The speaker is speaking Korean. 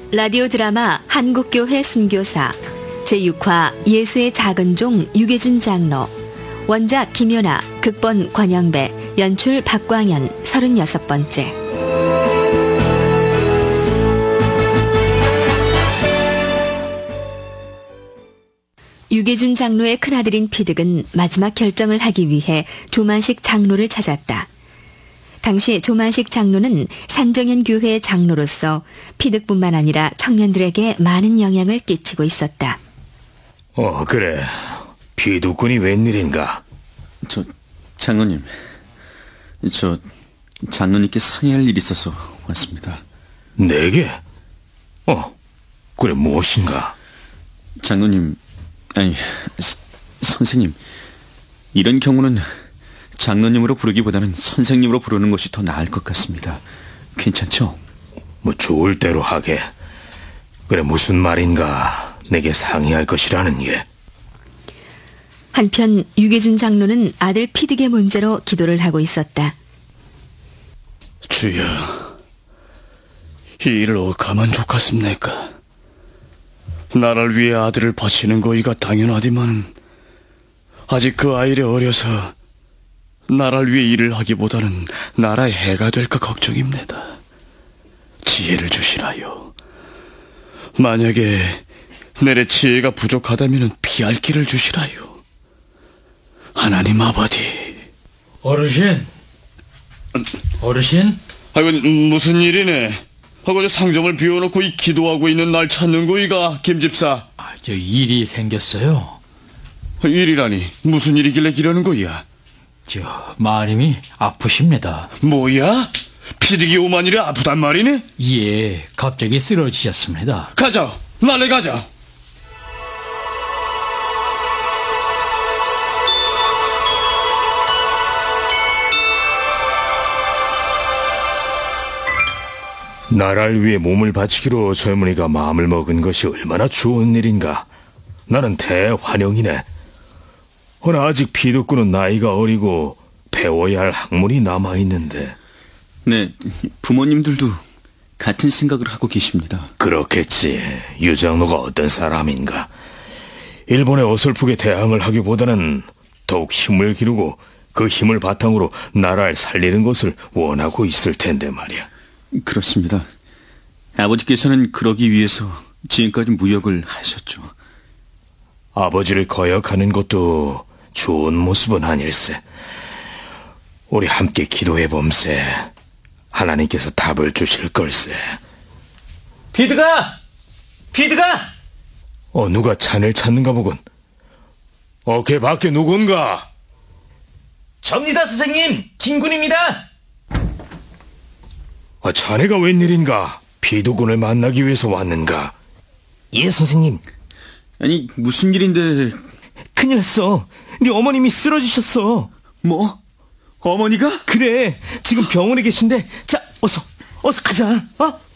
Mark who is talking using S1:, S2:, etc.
S1: 라디오 드라마 한국교회 순교사 제6화 예수의 작은 종 유계준 장로. 원작 김연아, 극본 권영배, 연출 박광현. 36번째. 유계준 장로의 큰아들인 피득은 마지막 결정을 하기 위해 조만식 장로를 찾았다. 당시 조만식 장로는 산정현 교회의 장로로서 피득뿐만 아니라 청년들에게 많은 영향을 끼치고 있었다.
S2: 그래. 피득군이 웬일인가?
S3: 장로님. 장로님께 상의할 일이 있어서 왔습니다.
S2: 내게? 그래, 무엇인가?
S3: 장로님, 선생님. 이런 경우는 장로님으로 부르기보다는 선생님으로 부르는 것이 더 나을 것 같습니다. 괜찮죠?
S2: 좋을 대로 하게. 그래, 무슨 말인가 내게 상의할 것이라는 게.
S1: 한편 유계준 장로는 아들 피득의 문제로 기도를 하고 있었다.
S4: 주여, 이 일을 어가만 좋겠습니까? 나를 위해 아들을 바치는 거이가 당연하디만은 아직 그 아이를 어려서 나라를 위해 일을 하기보다는 나라의 해가 될까 걱정입니다. 지혜를 주시라요. 만약에 내래 지혜가 부족하다면 피할 길을 주시라요. 하나님 아버지.
S5: 어르신?
S4: 무슨 일이네? 상점을 비워놓고 이 기도하고 있는 날 찾는 거이가, 김집사.
S5: 저 일이 생겼어요.
S4: 일이라니 무슨 일이길래 기려는 거야?
S5: 마님이 아프십니다.
S4: 뭐야? 피득이 오만이래 아프단 말이네?
S5: 예, 갑자기 쓰러지셨습니다.
S4: 가자, 날래 가자.
S2: 나라를 위해 몸을 바치기로 젊은이가 마음을 먹은 것이 얼마나 좋은 일인가. 나는 대환영이네. 허나 아직 피득군은 나이가 어리고 배워야 할 학문이 남아있는데.
S3: 네, 부모님들도 같은 생각을 하고 계십니다.
S2: 그렇겠지. 유 장로가 어떤 사람인가. 일본에 어설프게 대항을 하기보다는 더욱 힘을 기르고 그 힘을 바탕으로 나라를 살리는 것을 원하고 있을 텐데 말이야.
S3: 그렇습니다. 아버지께서는 그러기 위해서 지금까지 무역을 하셨죠.
S2: 아버지를 거역하는 것도 좋은 모습은 아닐세. 우리 함께 기도해봄세. 하나님께서 답을 주실 걸세.
S6: 피드가!
S2: 누가 자네를 찾는가 보군. 걔 밖에 누군가?
S6: 접니다, 선생님. 김군입니다.
S2: 자네가 웬일인가? 피득군을 만나기 위해서 왔는가?
S6: 예, 선생님.
S3: 아니, 무슨 일인데...
S6: 큰일 났어. 네 어머님이 쓰러지셨어.
S3: 뭐? 어머니가?
S6: 그래, 지금 병원에 계신데. 자, 어서 가자.